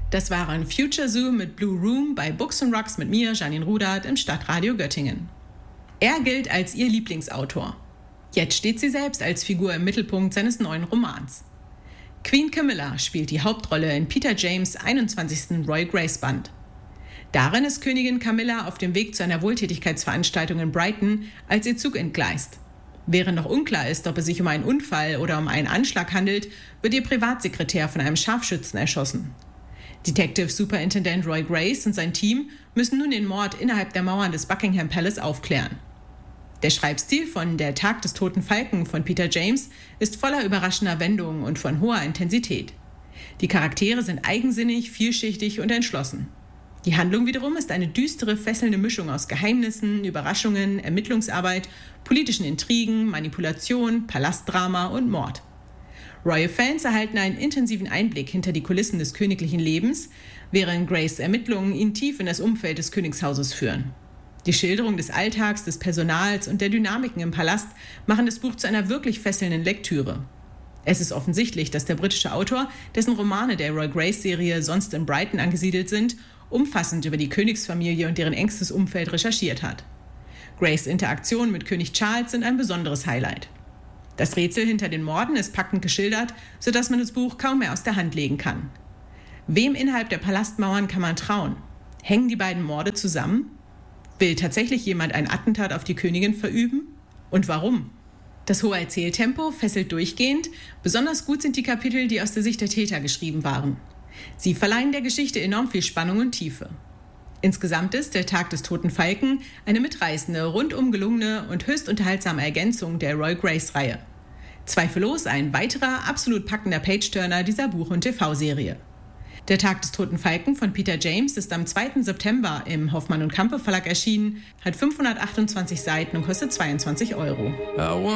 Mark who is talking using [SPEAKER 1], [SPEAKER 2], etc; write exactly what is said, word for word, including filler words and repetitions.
[SPEAKER 1] Das waren Future Zoo mit Blue Room bei Books and Rocks mit mir, Janine Rudert, im Stadtradio Göttingen. Er gilt als ihr Lieblingsautor. Jetzt steht sie selbst als Figur im Mittelpunkt seines neuen Romans. Queen Camilla spielt die Hauptrolle in Peter James' einundzwanzigsten Roy Grace Band. Darin ist Königin Camilla auf dem Weg zu einer Wohltätigkeitsveranstaltung in Brighton, als ihr Zug entgleist. Während noch unklar ist, ob es sich um einen Unfall oder um einen Anschlag handelt, wird ihr Privatsekretär von einem Scharfschützen erschossen. Detective Superintendent Roy Grace und sein Team müssen nun den Mord innerhalb der Mauern des Buckingham Palace aufklären. Der Schreibstil von Der Tag des Toten Falken von Peter James ist voller überraschender Wendungen und von hoher Intensität. Die Charaktere sind eigensinnig, vielschichtig und entschlossen. Die Handlung wiederum ist eine düstere, fesselnde Mischung aus Geheimnissen, Überraschungen, Ermittlungsarbeit, politischen Intrigen, Manipulation, Palastdrama und Mord. Royal-Fans erhalten einen intensiven Einblick hinter die Kulissen des königlichen Lebens, während Grace' Ermittlungen ihn tief in das Umfeld des Königshauses führen. Die Schilderung des Alltags, des Personals und der Dynamiken im Palast machen das Buch zu einer wirklich fesselnden Lektüre. Es ist offensichtlich, dass der britische Autor, dessen Romane der Roy Grace-Serie sonst in Brighton angesiedelt sind, umfassend über die Königsfamilie und deren engstes Umfeld recherchiert hat. Grace' Interaktionen mit König Charles sind ein besonderes Highlight. Das Rätsel hinter den Morden ist packend geschildert, sodass man das Buch kaum mehr aus der Hand legen kann. Wem innerhalb der Palastmauern kann man trauen? Hängen die beiden Morde zusammen? Will tatsächlich jemand ein Attentat auf die Königin verüben? Und warum? Das hohe Erzähltempo fesselt durchgehend, besonders gut sind die Kapitel, die aus der Sicht der Täter geschrieben waren. Sie verleihen der Geschichte enorm viel Spannung und Tiefe. Insgesamt ist Der Tag des Toten Falken eine mitreißende, rundum gelungene und höchst unterhaltsame Ergänzung der Roy Grace-Reihe. Zweifellos ein weiterer, absolut packender Page-Turner dieser Buch- und T V-Serie. Der Tag des Toten Falken von Peter James ist am zweiten September im Hoffmann und Campe Verlag erschienen, hat fünfhundertachtundzwanzig Seiten und kostet zweiundzwanzig Euro.